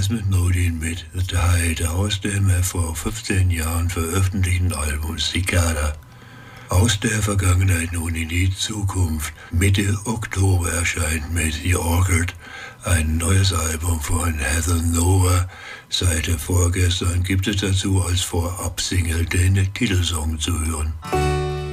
erst mit Modin mit Teil aus dem vor 15 Jahren veröffentlichten Album Cicada. Aus der Vergangenheit nun in die Zukunft. Mitte Oktober erscheint mit The Orchid ein neues Album von Heather Nova. Seit vorgestern gibt es dazu als Vorab-Single den Titelsong zu hören.